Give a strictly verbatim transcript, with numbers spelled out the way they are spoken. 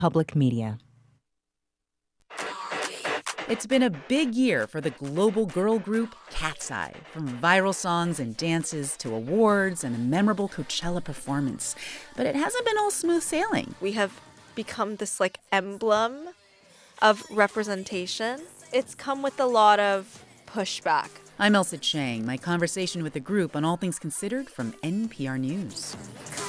Public Media. It's been a big year for the global girl group Cat's Eye, from viral songs and dances to awards and a memorable Coachella performance. But it hasn't been all smooth sailing. We have become this like emblem of representation. It's come with a lot of pushback. I'm Elsa Chang. My conversation with the group on All Things Considered from N P R News.